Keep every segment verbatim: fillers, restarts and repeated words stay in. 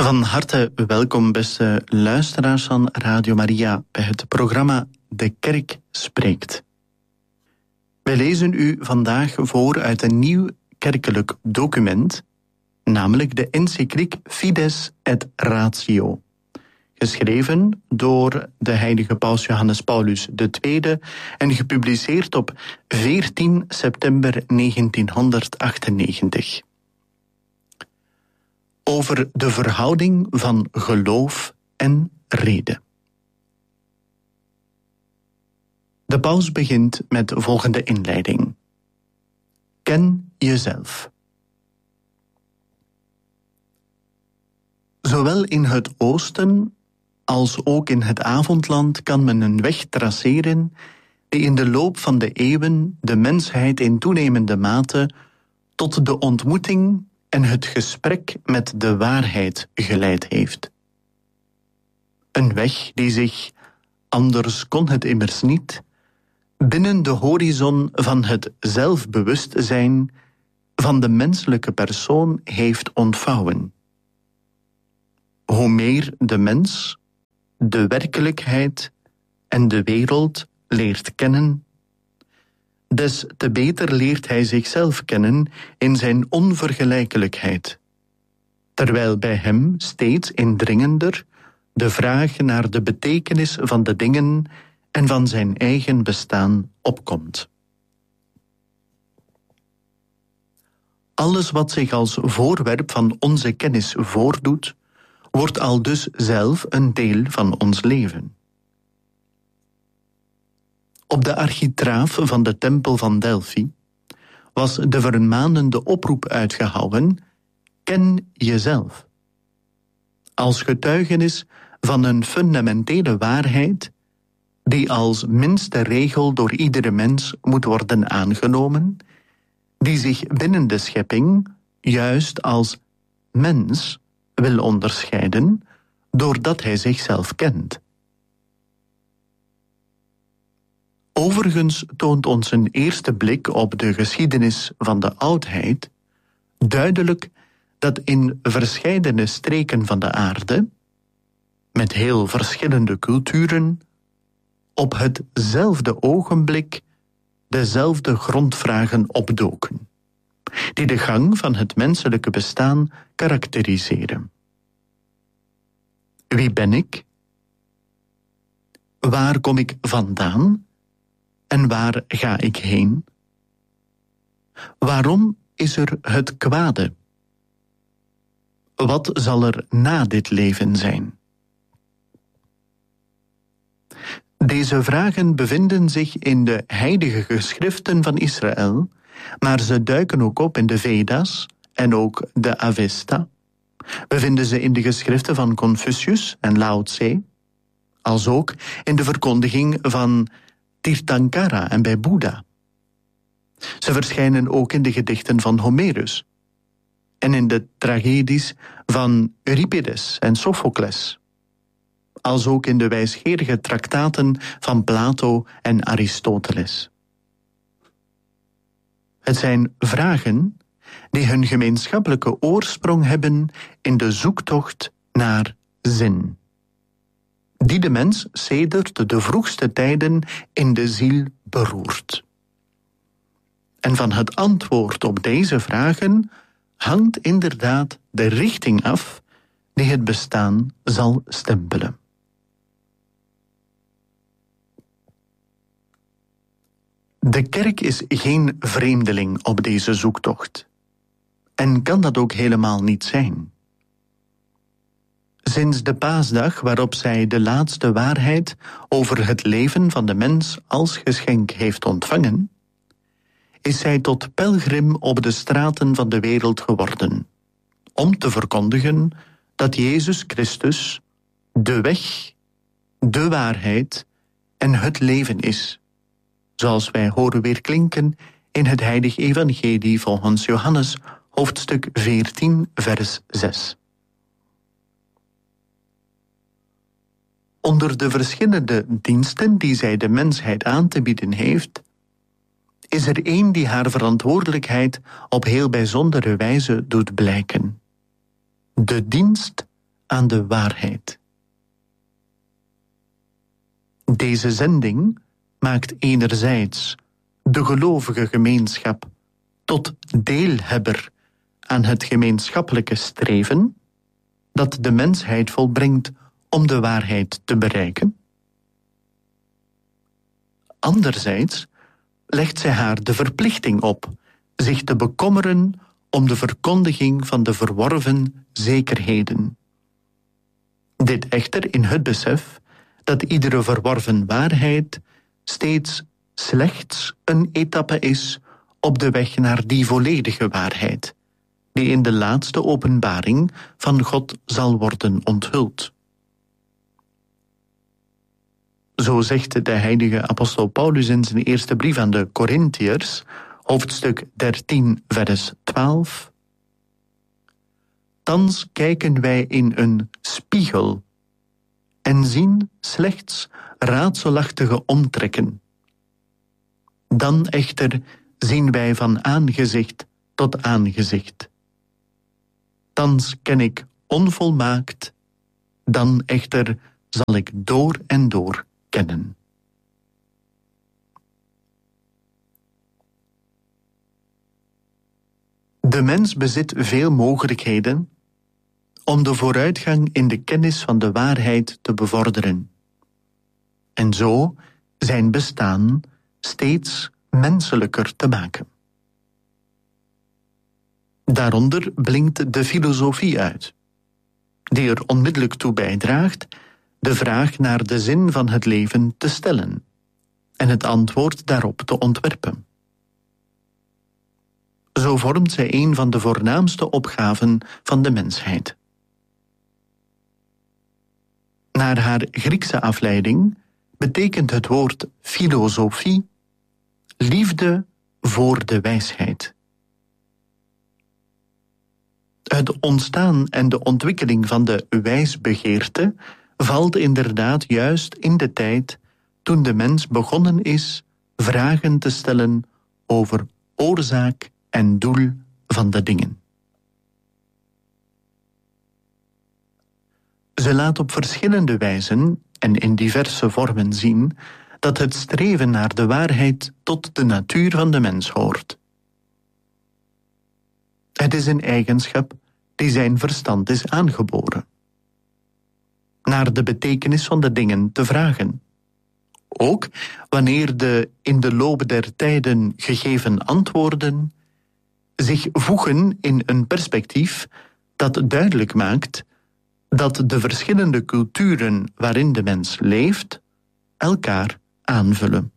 Van harte welkom, beste luisteraars van Radio Maria, bij het programma De Kerk Spreekt. Wij lezen u vandaag voor uit een nieuw kerkelijk document, namelijk de encycliek Fides et Ratio, geschreven door de heilige paus Johannes Paulus de Tweede en gepubliceerd op veertien september negentienhonderdachtennegentig. Over de verhouding van geloof en reden. De paus begint met de volgende inleiding. Ken jezelf. Zowel in het oosten als ook in het avondland kan men een weg traceren die in de loop van de eeuwen de mensheid in toenemende mate tot de ontmoeting en het gesprek met de waarheid geleid heeft. Een weg die zich, anders kon het immers niet, binnen de horizon van het zelfbewustzijn van de menselijke persoon heeft ontvouwen. Hoe meer de mens, de werkelijkheid en de wereld leert kennen, des te beter leert hij zichzelf kennen in zijn onvergelijkelijkheid, terwijl bij hem steeds indringender de vraag naar de betekenis van de dingen en van zijn eigen bestaan opkomt. Alles wat zich als voorwerp van onze kennis voordoet, wordt aldus zelf een deel van ons leven. Op de architraaf van de tempel van Delphi was de vermanende oproep uitgehouden: ken jezelf. Als getuigenis van een fundamentele waarheid die als minste regel door iedere mens moet worden aangenomen, die zich binnen de schepping juist als mens wil onderscheiden doordat hij zichzelf kent. Overigens toont ons een eerste blik op de geschiedenis van de oudheid duidelijk dat in verscheidene streken van de aarde, met heel verschillende culturen, op hetzelfde ogenblik dezelfde grondvragen opdoken, die de gang van het menselijke bestaan karakteriseren. Wie ben ik? Waar kom ik vandaan? En waar ga ik heen? Waarom is er het kwade? Wat zal er na dit leven zijn? Deze vragen bevinden zich in de heilige geschriften van Israël, maar ze duiken ook op in de Veda's en ook de Avesta. We vinden ze in de geschriften van Confucius en Lao Tse, als ook in de verkondiging van Tirthankara en bij Boeddha. Ze verschijnen ook in de gedichten van Homerus en in de tragedies van Euripides en Sophocles, als ook in de wijsgerige traktaten van Plato en Aristoteles. Het zijn vragen die hun gemeenschappelijke oorsprong hebben in de zoektocht naar zin, die de mens sedert de vroegste tijden in de ziel beroert. En van het antwoord op deze vragen hangt inderdaad de richting af die het bestaan zal stempelen. De kerk is geen vreemdeling op deze zoektocht en kan dat ook helemaal niet zijn. Sinds de paasdag waarop zij de laatste waarheid over het leven van de mens als geschenk heeft ontvangen, is zij tot pelgrim op de straten van de wereld geworden, om te verkondigen dat Jezus Christus de weg, de waarheid en het leven is, zoals wij horen weerklinken in het heilige evangelie volgens Johannes, hoofdstuk veertien, vers zes. Onder de verschillende diensten die zij de mensheid aan te bieden heeft, is er één die haar verantwoordelijkheid op heel bijzondere wijze doet blijken. De dienst aan de waarheid. Deze zending maakt enerzijds de gelovige gemeenschap tot deelhebber aan het gemeenschappelijke streven dat de mensheid volbrengt om de waarheid te bereiken. Anderzijds legt zij haar de verplichting op zich te bekommeren om de verkondiging van de verworven zekerheden. Dit echter in het besef dat iedere verworven waarheid steeds slechts een etappe is op de weg naar die volledige waarheid, die in de laatste openbaring van God zal worden onthuld. Zo zegt de heilige apostel Paulus in zijn eerste brief aan de Korintiërs, hoofdstuk dertien, vers twaalf. Thans kijken wij in een spiegel en zien slechts raadselachtige omtrekken. Dan echter zien wij van aangezicht tot aangezicht. Thans ken ik onvolmaakt, dan echter zal ik door en door kennen. De mens bezit veel mogelijkheden om de vooruitgang in de kennis van de waarheid te bevorderen. En zo zijn bestaan steeds menselijker te maken. Daaronder blinkt de filosofie uit, die er onmiddellijk toe bijdraagt de vraag naar de zin van het leven te stellen en het antwoord daarop te ontwerpen. Zo vormt zij een van de voornaamste opgaven van de mensheid. Naar haar Griekse afleiding betekent het woord filosofie liefde voor de wijsheid. Het ontstaan en de ontwikkeling van de wijsbegeerte valt inderdaad juist in de tijd toen de mens begonnen is vragen te stellen over oorzaak en doel van de dingen. Ze laat op verschillende wijzen en in diverse vormen zien dat het streven naar de waarheid tot de natuur van de mens hoort. Het is een eigenschap die zijn verstand is aangeboren. Naar de betekenis van de dingen te vragen. Ook wanneer de in de loop der tijden gegeven antwoorden zich voegen in een perspectief dat duidelijk maakt dat de verschillende culturen waarin de mens leeft elkaar aanvullen.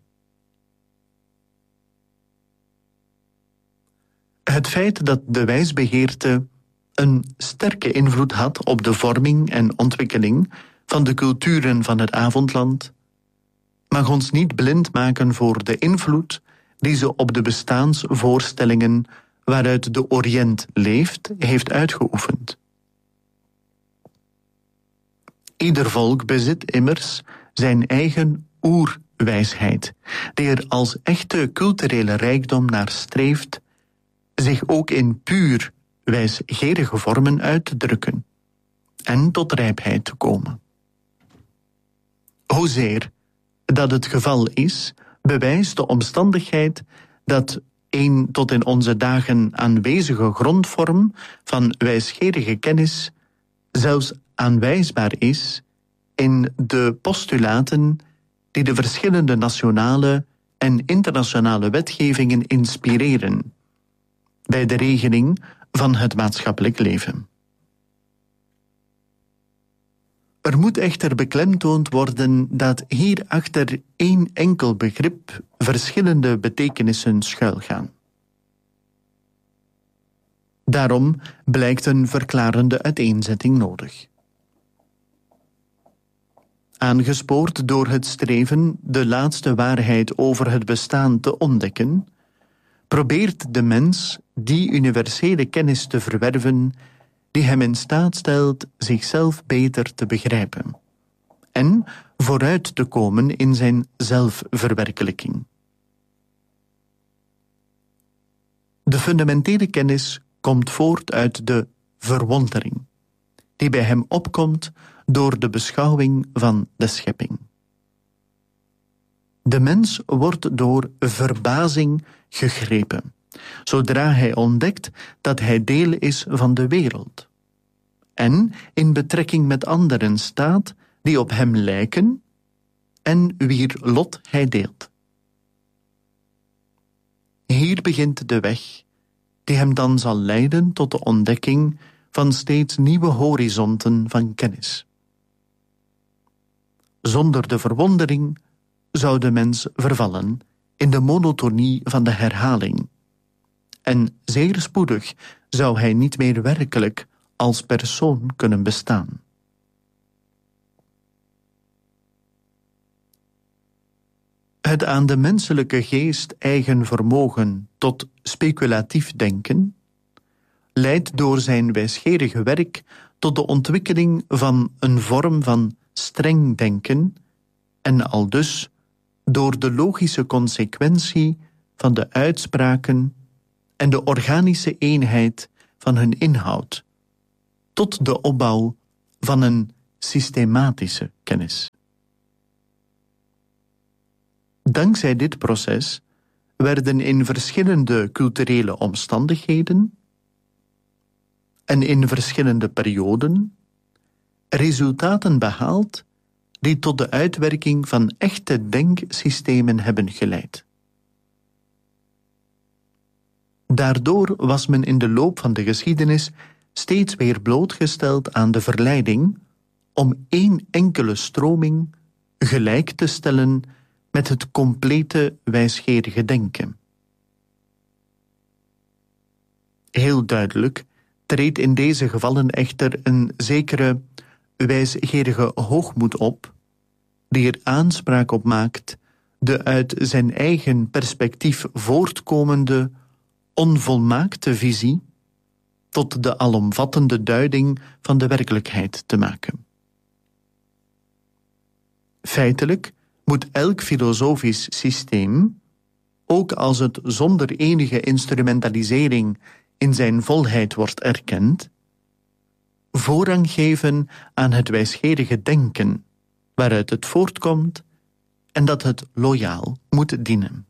Het feit dat de wijsbegeerte een sterke invloed had op de vorming en ontwikkeling van de culturen van het avondland mag ons niet blind maken voor de invloed die ze op de bestaansvoorstellingen waaruit de Oriënt leeft, heeft uitgeoefend. Ieder volk bezit immers zijn eigen oerwijsheid, die er als echte culturele rijkdom naar streeft, zich ook in puur wijsgerige vormen uit te drukken en tot rijpheid te komen. Hoezeer dat het geval is, bewijst de omstandigheid dat een tot in onze dagen aanwezige grondvorm van wijsgerige kennis zelfs aanwijsbaar is in de postulaten die de verschillende nationale en internationale wetgevingen inspireren bij de regeling van het maatschappelijk leven. Er moet echter beklemtoond worden dat hier achter één enkel begrip verschillende betekenissen schuilgaan. Daarom blijkt een verklarende uiteenzetting nodig. Aangespoord door het streven de laatste waarheid over het bestaan te ontdekken, probeert de mens die universele kennis te verwerven die hem in staat stelt zichzelf beter te begrijpen en vooruit te komen in zijn zelfverwerkelijking. De fundamentele kennis komt voort uit de verwondering, die bij hem opkomt door de beschouwing van de schepping. De mens wordt door verbazing gegrepen, zodra hij ontdekt dat hij deel is van de wereld en in betrekking met anderen staat die op hem lijken en wier lot hij deelt. Hier begint de weg die hem dan zal leiden tot de ontdekking van steeds nieuwe horizonten van kennis. Zonder de verwondering zou de mens vervallen in de monotonie van de herhaling, en zeer spoedig zou hij niet meer werkelijk als persoon kunnen bestaan. Het aan de menselijke geest eigen vermogen tot speculatief denken leidt door zijn wijsgerige werk tot de ontwikkeling van een vorm van streng denken en aldus door de logische consequentie van de uitspraken en de organische eenheid van hun inhoud tot de opbouw van een systematische kennis. Dankzij dit proces werden in verschillende culturele omstandigheden en in verschillende perioden resultaten behaald die tot de uitwerking van echte denksystemen hebben geleid. Daardoor was men in de loop van de geschiedenis steeds weer blootgesteld aan de verleiding om één enkele stroming gelijk te stellen met het complete wijsgerige denken. Heel duidelijk treedt in deze gevallen echter een zekere wijsgerige hoogmoed op, die er aanspraak op maakt de uit zijn eigen perspectief voortkomende, onvolmaakte visie tot de alomvattende duiding van de werkelijkheid te maken. Feitelijk moet elk filosofisch systeem, ook als het zonder enige instrumentalisering in zijn volheid wordt erkend, voorrang geven aan het wijsgerige denken, waaruit het voortkomt en dat het loyaal moet dienen.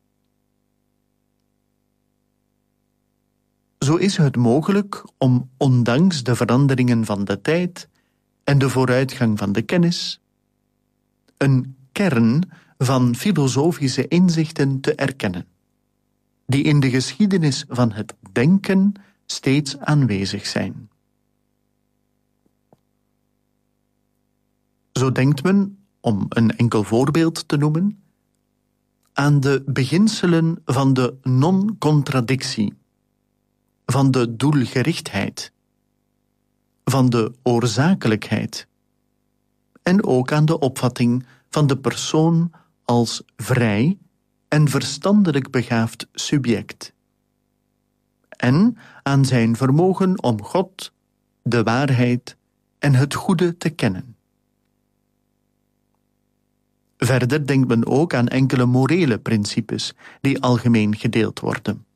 Zo is het mogelijk om, ondanks de veranderingen van de tijd en de vooruitgang van de kennis, een kern van filosofische inzichten te erkennen, die in de geschiedenis van het denken steeds aanwezig zijn. Zo denkt men, om een enkel voorbeeld te noemen, aan de beginselen van de non-contradictie, van de doelgerichtheid, van de oorzakelijkheid en ook aan de opvatting van de persoon als vrij en verstandelijk begaafd subject en aan zijn vermogen om God, de waarheid en het goede te kennen. Verder denkt men ook aan enkele morele principes die algemeen gedeeld worden.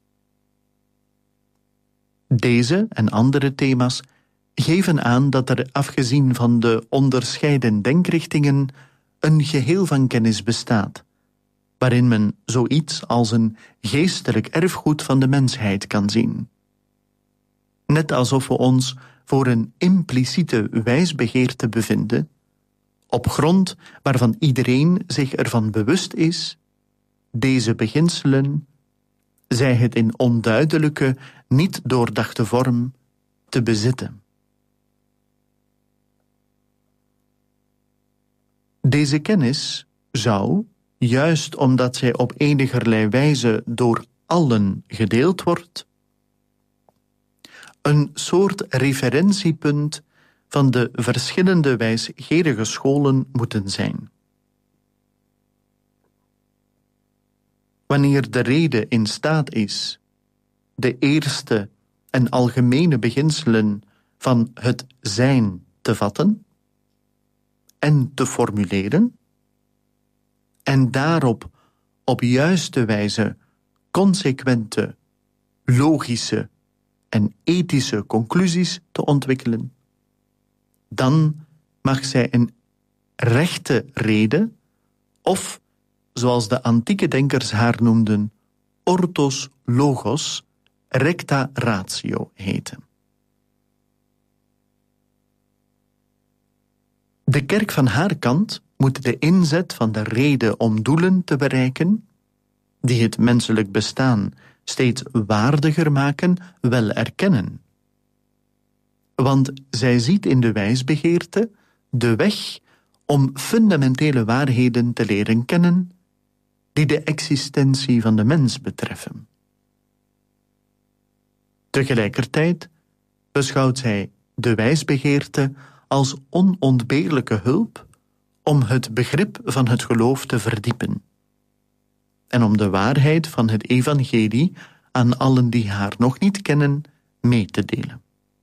Deze en andere thema's geven aan dat er, afgezien van de onderscheiden denkrichtingen, een geheel van kennis bestaat, waarin men zoiets als een geestelijk erfgoed van de mensheid kan zien. Net alsof we ons voor een impliciete wijsbegeerte bevinden, op grond waarvan iedereen zich ervan bewust is, deze beginselen, zij het in onduidelijke, niet doordachte vorm, te bezitten. Deze kennis zou, juist omdat zij op enigerlei wijze door allen gedeeld wordt, een soort referentiepunt van de verschillende wijsgerige scholen moeten zijn. Wanneer de rede in staat is de eerste en algemene beginselen van het zijn te vatten en te formuleren, en daarop op juiste wijze consequente, logische en ethische conclusies te ontwikkelen, dan mag zij een rechte rede, of, zoals de antieke denkers haar noemden, orthos logos, recta ratio heten. De kerk van haar kant moet de inzet van de rede om doelen te bereiken, die het menselijk bestaan steeds waardiger maken, wel erkennen. Want zij ziet in de wijsbegeerte de weg om fundamentele waarheden te leren kennen die de existentie van de mens betreffen. Tegelijkertijd beschouwt zij de wijsbegeerte als onontbeerlijke hulp om het begrip van het geloof te verdiepen en om de waarheid van het evangelie aan allen die haar nog niet kennen mee te delen.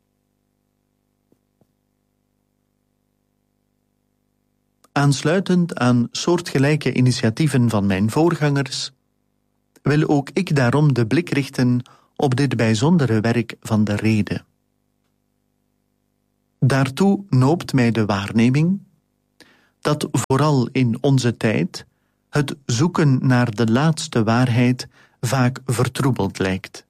Aansluitend aan soortgelijke initiatieven van mijn voorgangers, wil ook ik daarom de blik richten op dit bijzondere werk van de rede. Daartoe noopt mij de waarneming dat vooral in onze tijd het zoeken naar de laatste waarheid vaak vertroebeld lijkt.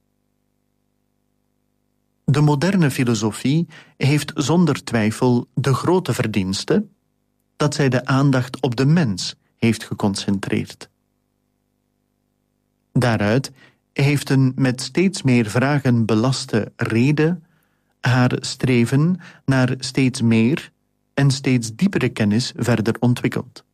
De moderne filosofie heeft zonder twijfel de grote verdienste dat zij de aandacht op de mens heeft geconcentreerd. Daaruit heeft een met steeds meer vragen belaste rede haar streven naar steeds meer en steeds diepere kennis verder ontwikkeld.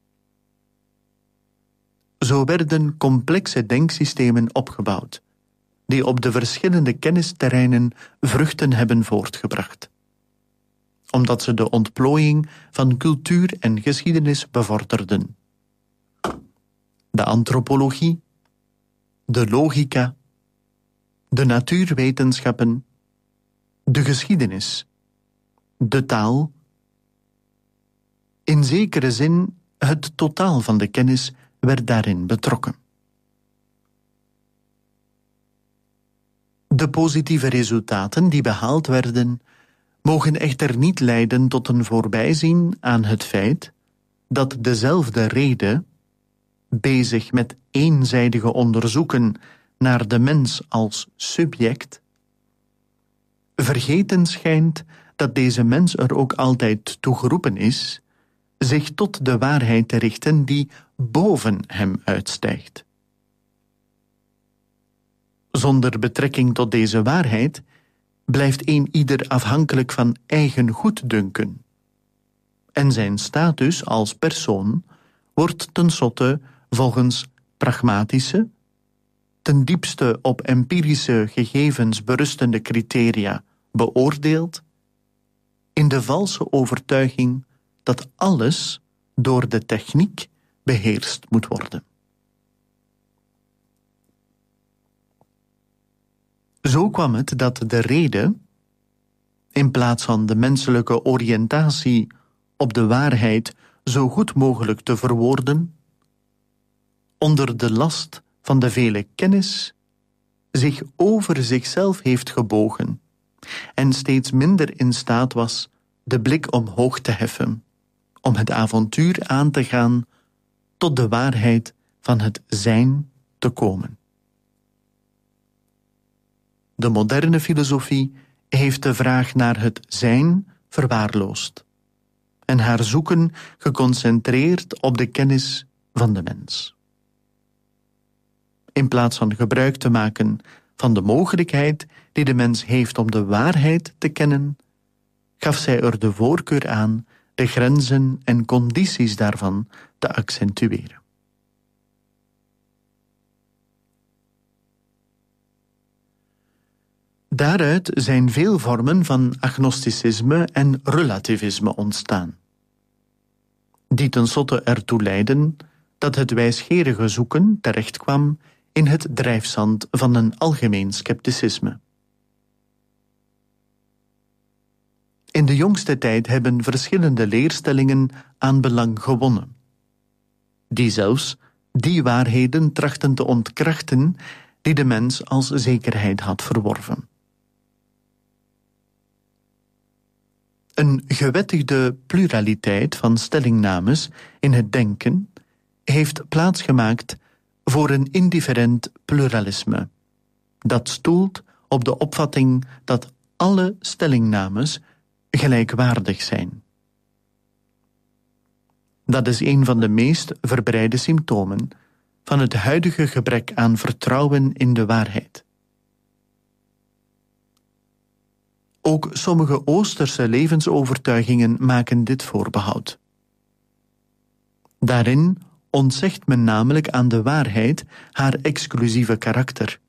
Zo werden complexe denksystemen opgebouwd, die op de verschillende kennisterreinen vruchten hebben voortgebracht, omdat ze de ontplooiing van cultuur en geschiedenis bevorderden. De antropologie, de logica, de natuurwetenschappen, de geschiedenis, de taal, in zekere zin het totaal van de kennis werd daarin betrokken. De positieve resultaten die behaald werden, mogen echter niet leiden tot een voorbijzien aan het feit dat dezelfde rede, bezig met eenzijdige onderzoeken naar de mens als subject, vergeten schijnt dat deze mens er ook altijd toe geroepen is zich tot de waarheid te richten die boven hem uitstijgt. Zonder betrekking tot deze waarheid blijft een ieder afhankelijk van eigen goeddunken. En zijn status als persoon wordt tenslotte volgens pragmatische, ten diepste op empirische gegevens berustende criteria beoordeeld, in de valse overtuiging dat alles door de techniek beheerst moet worden. Zo kwam het dat de rede, in plaats van de menselijke oriëntatie op de waarheid zo goed mogelijk te verwoorden, onder de last van de vele kennis zich over zichzelf heeft gebogen en steeds minder in staat was de blik omhoog te heffen, om het avontuur aan te gaan tot de waarheid van het zijn te komen. De moderne filosofie heeft de vraag naar het zijn verwaarloosd en haar zoeken geconcentreerd op de kennis van de mens. In plaats van gebruik te maken van de mogelijkheid die de mens heeft om de waarheid te kennen, gaf zij er de voorkeur aan de grenzen en condities daarvan te accentueren. Daaruit zijn veel vormen van agnosticisme en relativisme ontstaan, die tenslotte ertoe leiden dat het wijsgerige zoeken terechtkwam in het drijfzand van een algemeen scepticisme. In de jongste tijd hebben verschillende leerstellingen aan belang gewonnen, die zelfs die waarheden trachten te ontkrachten die de mens als zekerheid had verworven. Een gewettigde pluraliteit van stellingnames in het denken heeft plaatsgemaakt voor een indifferent pluralisme, dat stoelt op de opvatting dat alle stellingnames gelijkwaardig zijn. Dat is een van de meest verbreide symptomen van het huidige gebrek aan vertrouwen in de waarheid. Ook sommige Oosterse levensovertuigingen maken dit voorbehoud. Daarin ontzegt men namelijk aan de waarheid haar exclusieve karakter.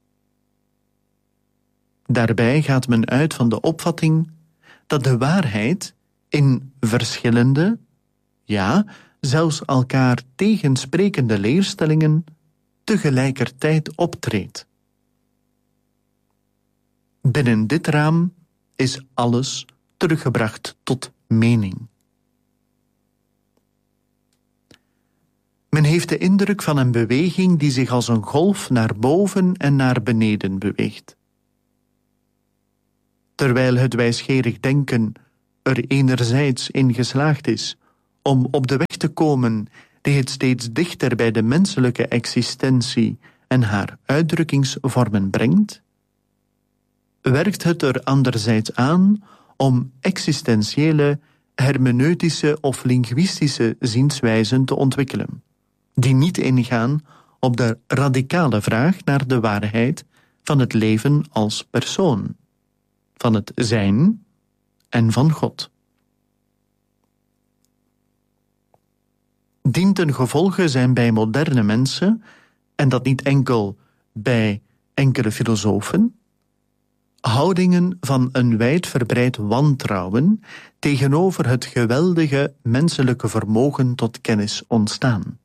Daarbij gaat men uit van de opvatting dat de waarheid in verschillende, ja, zelfs elkaar tegensprekende leerstellingen tegelijkertijd optreedt. Binnen dit raam is alles teruggebracht tot mening. Men heeft de indruk van een beweging die zich als een golf naar boven en naar beneden beweegt. Terwijl het wijsgerig denken er enerzijds in geslaagd is om op de weg te komen die het steeds dichter bij de menselijke existentie en haar uitdrukkingsvormen brengt, werkt het er anderzijds aan om existentiële, hermeneutische of linguïstische zienswijzen te ontwikkelen, die niet ingaan op de radicale vraag naar de waarheid van het leven als persoon, van het zijn en van God. Dientengevolge zijn bij moderne mensen, en dat niet enkel bij enkele filosofen, houdingen van een wijdverbreid wantrouwen tegenover het geweldige menselijke vermogen tot kennis ontstaan.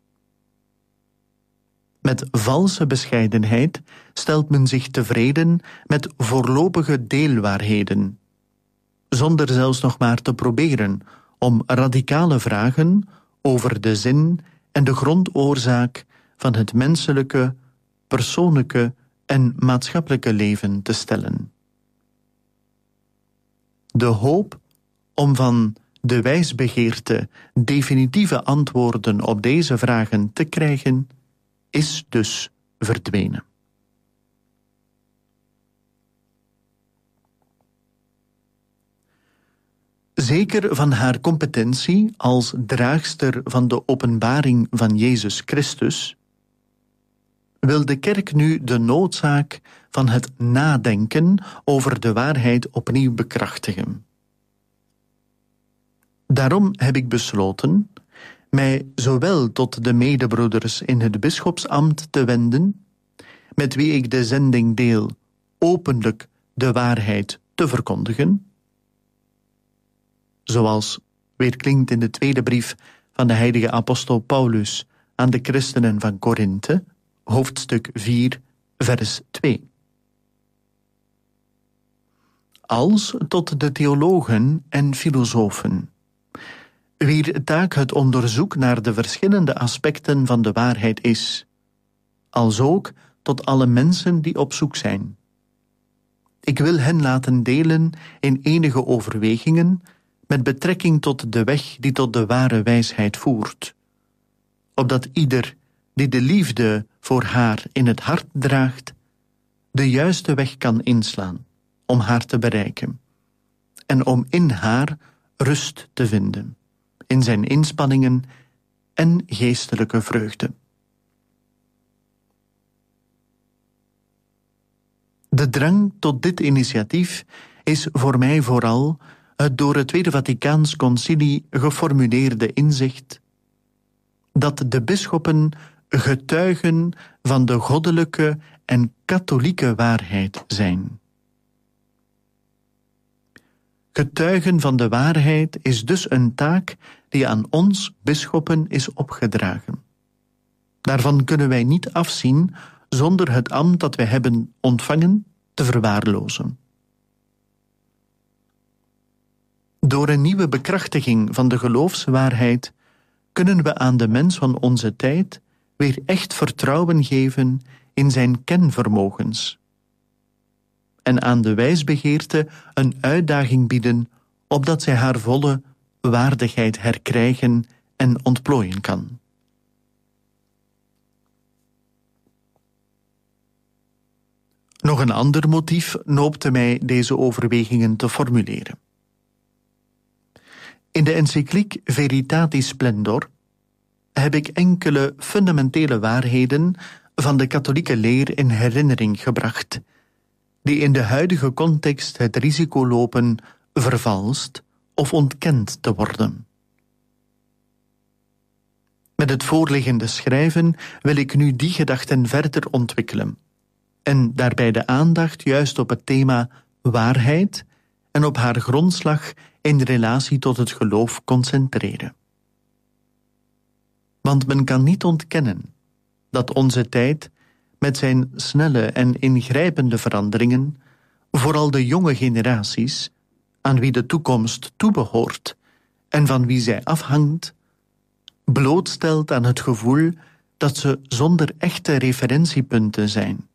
Met valse bescheidenheid stelt men zich tevreden met voorlopige deelwaarheden, zonder zelfs nog maar te proberen om radicale vragen over de zin en de grondoorzaak van het menselijke, persoonlijke en maatschappelijke leven te stellen. De hoop om van de wijsbegeerte definitieve antwoorden op deze vragen te krijgen, is dus verdwenen. Zeker van haar competentie als draagster van de openbaring van Jezus Christus, wil de kerk nu de noodzaak van het nadenken over de waarheid opnieuw bekrachtigen. Daarom heb ik besloten mij zowel tot de medebroeders in het bisschopsambt te wenden, met wie ik de zending deel openlijk de waarheid te verkondigen, zoals weerklinkt in de tweede brief van de heilige apostel Paulus aan de christenen van Korinthe, hoofdstuk vier, vers twee. Als tot de theologen en filosofen, wier taak het onderzoek naar de verschillende aspecten van de waarheid is, als ook tot alle mensen die op zoek zijn. Ik wil hen laten delen in enige overwegingen met betrekking tot de weg die tot de ware wijsheid voert, opdat ieder die de liefde voor haar in het hart draagt, de juiste weg kan inslaan om haar te bereiken en om in haar rust te vinden, in zijn inspanningen en geestelijke vreugde. De drang tot dit initiatief is voor mij vooral het door het Tweede Vaticaans Concilie geformuleerde inzicht dat de bisschoppen getuigen van de goddelijke en katholieke waarheid zijn. Getuigen van de waarheid is dus een taak die aan ons bisschoppen is opgedragen. Daarvan kunnen wij niet afzien zonder het ambt dat wij hebben ontvangen te verwaarlozen. Door een nieuwe bekrachtiging van de geloofswaarheid kunnen we aan de mens van onze tijd weer echt vertrouwen geven in zijn kenvermogens en aan de wijsbegeerte een uitdaging bieden opdat zij haar volle waardigheid herkrijgen en ontplooien kan. Nog een ander motief noopte mij deze overwegingen te formuleren. In de encycliek Veritatis Splendor heb ik enkele fundamentele waarheden van de katholieke leer in herinnering gebracht, die in de huidige context het risico lopen vervalst of ontkend te worden. Met het voorliggende schrijven wil ik nu die gedachten verder ontwikkelen en daarbij de aandacht juist op het thema waarheid en op haar grondslag in relatie tot het geloof concentreren. Want men kan niet ontkennen dat onze tijd met zijn snelle en ingrijpende veranderingen vooral de jonge generaties, aan wie de toekomst toebehoort en van wie zij afhangt, blootstelt aan het gevoel dat ze zonder echte referentiepunten zijn.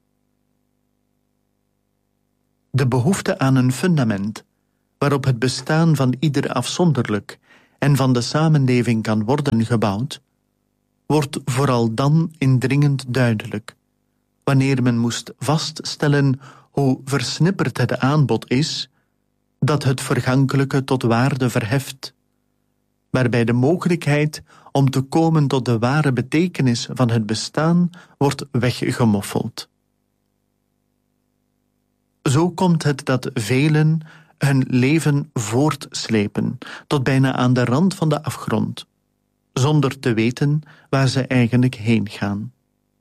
De behoefte aan een fundament waarop het bestaan van ieder afzonderlijk en van de samenleving kan worden gebouwd, wordt vooral dan indringend duidelijk, wanneer men moest vaststellen hoe versnipperd het aanbod is dat het vergankelijke tot waarde verheft, waarbij de mogelijkheid om te komen tot de ware betekenis van het bestaan wordt weggemoffeld. Zo komt het dat velen hun leven voortslepen tot bijna aan de rand van de afgrond, zonder te weten waar ze eigenlijk heen gaan.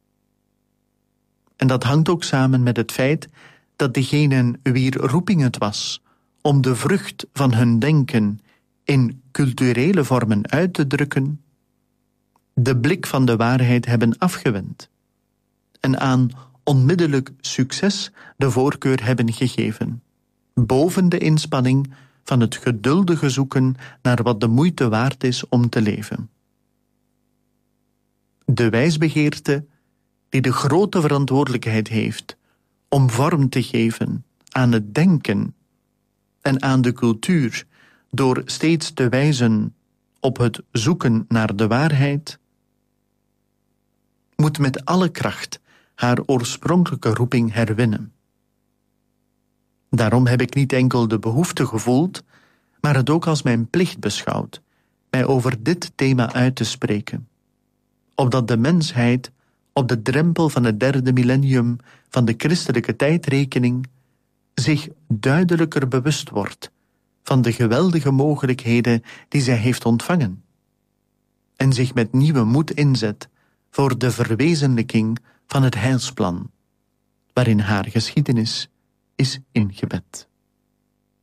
En dat hangt ook samen met het feit dat degenen wier roeping het was om de vrucht van hun denken in culturele vormen uit te drukken, de blik van de waarheid hebben afgewend en aan onmiddellijk succes de voorkeur hebben gegeven, boven de inspanning van het geduldige zoeken naar wat de moeite waard is om te leven. De wijsbegeerte die de grote verantwoordelijkheid heeft om vorm te geven aan het denken en aan de cultuur door steeds te wijzen op het zoeken naar de waarheid, moet met alle kracht haar oorspronkelijke roeping herwinnen. Daarom heb ik niet enkel de behoefte gevoeld, maar het ook als mijn plicht beschouwd, mij over dit thema uit te spreken, opdat de mensheid op de drempel van het derde millennium van de christelijke tijdrekening zich duidelijker bewust wordt van de geweldige mogelijkheden die zij heeft ontvangen en zich met nieuwe moed inzet voor de verwezenlijking van het heilsplan, waarin haar geschiedenis is ingebed.